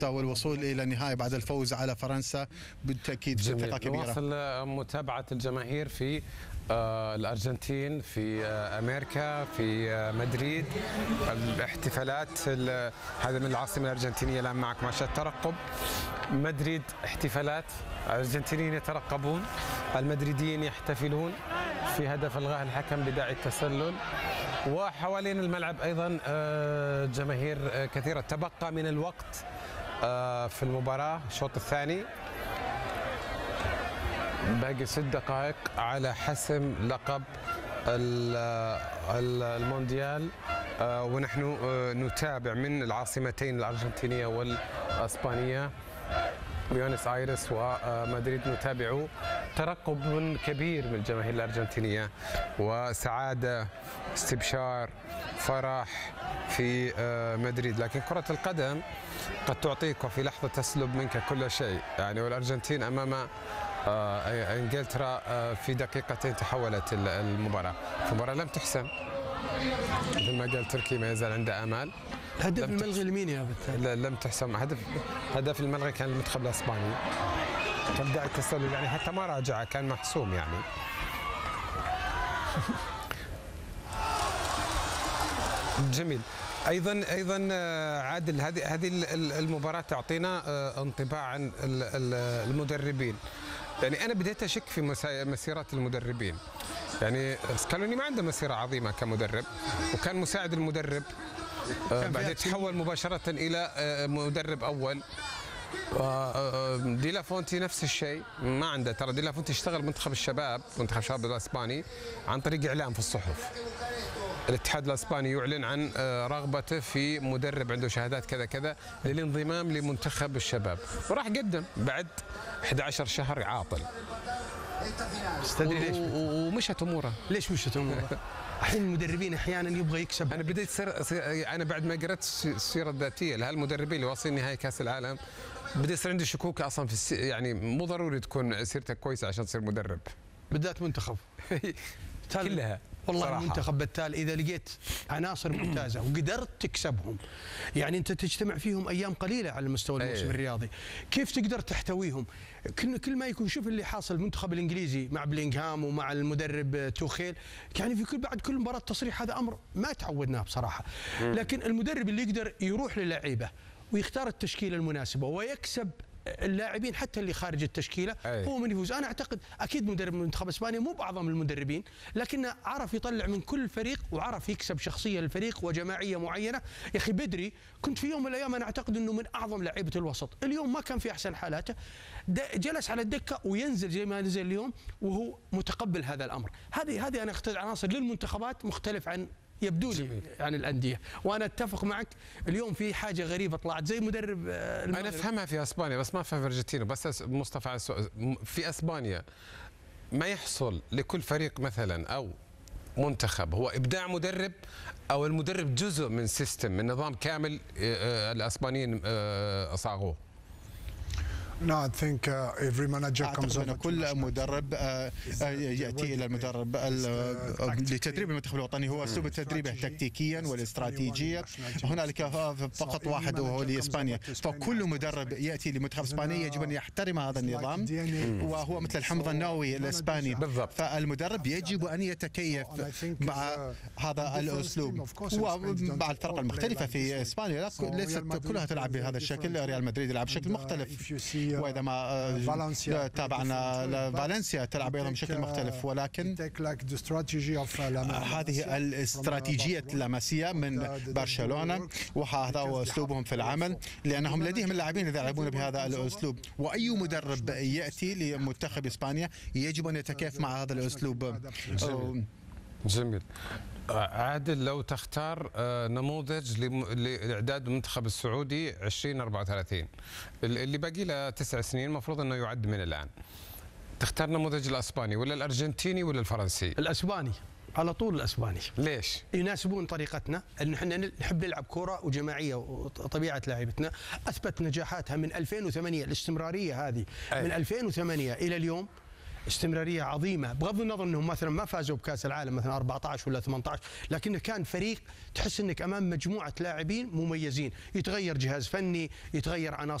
والوصول إلى النهاية بعد الفوز على فرنسا بالتأكيد ثقة كبيرة. نواصل متابعة الجماهير في الأرجنتين، في أمريكا، في مدريد، الاحتفالات. هذا من العاصمة الأرجنتينية. الآن معك مع الترقب. مدريد احتفالات، الأرجنتينيين يترقبون، المدريديين يحتفلون في هدف الغاء الحكم بداعي التسلل، وحوالين الملعب أيضا جماهير كثيرة. تبقى من الوقت في المباراة الشوط الثاني باقي 6 دقائق على حسم لقب المونديال، ونحن نتابع من العاصمتين الأرجنتينية والإسبانية بيونس آيرس ومدريد. نتابع ترقب كبير من الجماهير الأرجنتينية وسعادة، استبشار، فرح في مدريد. لكن كرة القدم قد تعطيك وفي لحظة تسلب منك كل شيء يعني. والأرجنتين أمام انجلترا في دقيقتين تحولت المباراة. المباراة لم تحسم مثل ما قال تركي، ما يزال عنده آمال. هدف الملغي لمين يا بالتالي؟ لم تحسم. هدف الملغي كان المنتخب الاسباني، كان داعي التسلل يعني، حتى ما راجع، كان محسوم يعني. جميل. ايضا عادل، هذه المباراة تعطينا انطباع عن المدربين. يعني انا بديت اشك في مسيرات المدربين. يعني سكالوني ما عنده مسيرة عظيمة كمدرب، وكان مساعد المدرب، بعدين تحول مباشرة إلى مدرب أول. دي لا فونتي نفس الشيء، ما عنده. ترى دي لا فونتي اشتغل منتخب الشباب الإسباني عن طريق إعلام في الصحف. الاتحاد الإسباني يعلن عن رغبته في مدرب عنده شهادات كذا كذا للانضمام لمنتخب الشباب، وراح قدم بعد 11 شهر عاطل. تدري ليش؟ ومشت اموره. ليش مشت اموره؟ الحين المدربين احيانا يبغى يكسب. انا بديت انا بعد ما قرأت السيره الذاتيه لهالمدربين اللي واصلين نهائي كاس العالم، بدي يصير عندي شكوك اصلا في يعني مو ضروري تكون سيرتك كويسه عشان تصير مدرب، بالذات منتخب كلها. والله صراحة. المنتخب بالتالي اذا لقيت عناصر ممتازه وقدرت تكسبهم، يعني انت تجتمع فيهم ايام قليله على مستوى الموسم الرياضي، كيف تقدر تحتويهم؟ كل ما يكون، شوف اللي حاصل المنتخب الانجليزي مع بلينغهام ومع المدرب توخيل، يعني في بعد كل مباراه تصريح، هذا امر ما تعودناه بصراحه. لكن المدرب اللي يقدر يروح للاعيبه ويختار التشكيله المناسبه ويكسب اللاعبين حتى اللي خارج التشكيله، هو من يفوز. انا اعتقد اكيد مدرب منتخب اسبانيا مو باعظم المدربين، لكنه عرف يطلع من كل فريق وعرف يكسب شخصيه للفريق وجماعيه معينه. يا اخي بدري كنت في يوم من الايام انا اعتقد انه من اعظم لاعيبه الوسط، اليوم ما كان في احسن حالاته، جلس على الدكه وينزل زي ما نزل اليوم وهو متقبل هذا الامر. هذه انا اختار عناصر للمنتخبات مختلف عن يبدو لي عن الأندية. وأنا أتفق معك، اليوم في حاجة غريبة طلعت زي مدرب أنا أفهمها في أسبانيا بس ما أفهم في أرجنتينا. بس مصطفى في أسبانيا ما يحصل لكل فريق مثلا أو منتخب هو إبداع مدرب، أو المدرب جزء من سيستم، من نظام كامل الأسبانيين صاغوه. No, I think every manager comes أعتقد أن كل مدرب يأتي إلى المدرب لتدريب المنتخب الوطني هو أسلوب تدريبه تكتيكيا والاستراتيجية. هنالك فقط واحد وهو لإسبانيا، فكل مدرب يأتي لمنتخب إسبانيا يجب أن يحترم هذا النظام، وهو مثل الحمض النووي الإسباني. فالمدرب يجب أن يتكيف مع هذا الأسلوب، ومع الفرق المختلفة في إسبانيا ليست كلها تلعب بهذا الشكل. ريال مدريد يلعب بشكل مختلف، وإذا ما تابعنا فالنسيا تلعب أيضا بشكل مختلف، ولكن هذه الاستراتيجية اللمسية من برشلونة، وهذا هو أسلوبهم في العمل، لأنهم لديهم اللاعبين إذا يلعبون بهذا الأسلوب. وأي مدرب يأتي لمنتخب إسبانيا يجب أن يتكيف مع هذا الأسلوب. جميل. عادل، لو تختار نموذج لإعداد المنتخب السعودي 2034 اللي باقي له 9 سنين، المفروض أنه يعد من الآن، تختار نموذج الأسباني ولا الأرجنتيني ولا الفرنسي؟ الأسباني على طول، الأسباني. ليش؟ يناسبون طريقتنا، أن احنا نحب نلعب كرة وجماعية وطبيعة لاعبتنا. أثبت نجاحاتها من 2008، الاستمرارية هذه من 2008 إلى اليوم. استمراريه عظيمه، بغض النظر انهم مثلا ما فازوا بكاس العالم مثلا 14 ولا 18، لكنه كان فريق تحس انك امام مجموعه لاعبين مميزين، يتغير جهاز فني، يتغير عناصر